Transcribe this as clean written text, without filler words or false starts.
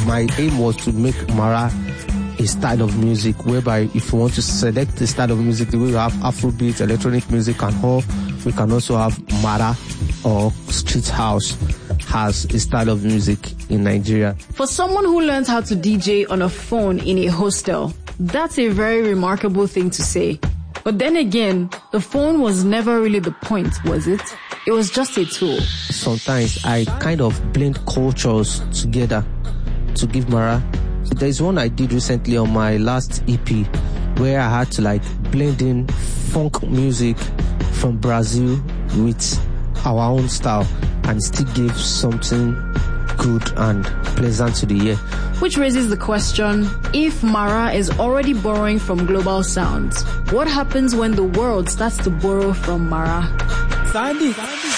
my aim was to make Mara a style of music whereby if you want to select the style of music, the way we have Afrobeat, electronic music and all, we can also have Mara or street house as a style of music in Nigeria. For someone who learns how to DJ on a phone in a hostel, that's a very remarkable thing to say. But then again, the phone was never really the point, was it? It was just a tool. Sometimes I kind of blend cultures together to give Mara. There's one I did recently on my last EP where I had to blend in funk music from Brazil with our own style and still give something good and pleasant to the ear. Which raises the question, if Mara is already borrowing from global sounds, what happens when the world starts to borrow from Mara? Sandy.